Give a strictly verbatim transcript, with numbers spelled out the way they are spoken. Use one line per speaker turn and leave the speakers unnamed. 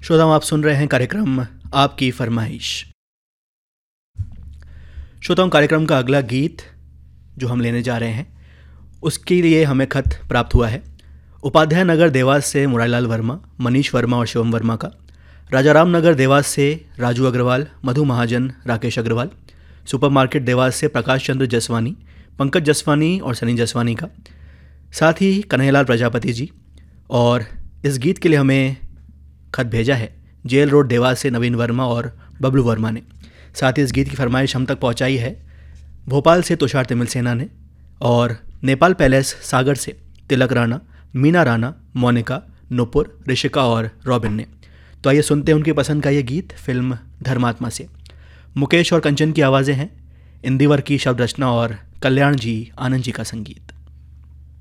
श्रोताओं, आप सुन रहे हैं कार्यक्रम आपकी फरमाइश। श्रोताओं, कार्यक्रम का अगला गीत जो हम लेने जा रहे हैं उसके लिए हमें खत प्राप्त हुआ है उपाध्याय नगर देवास से मुरारीलाल वर्मा, मनीष वर्मा और शिवम वर्मा का। राजाराम नगर देवास से राजू अग्रवाल, मधु महाजन, राकेश अग्रवाल। सुपर मार्केट देवास से प्रकाश चंद्र जसवानी, पंकज जसवानी और सनी जसवानी का। साथ ही कन्हैयालाल प्रजापति जी। और इस गीत के लिए हमें खत भेजा है जेल रोड देवास से नवीन वर्मा और बबलू वर्मा ने। साथ ही इस गीत की फरमाइश हम तक पहुंचाई है भोपाल से तुषार तिमिल सेना ने, और नेपाल पैलेस सागर से तिलक राणा, मीना राणा, मोनिका, नुपुर, ऋषिका और रॉबिन ने। तो आइए सुनते हैं उनकी पसंद का ये गीत फिल्म धर्मात्मा से। मुकेश और कंचन की आवाज़ें हैं, इंदिवर की शब्द रचना और कल्याण जी आनंद जी का संगीत।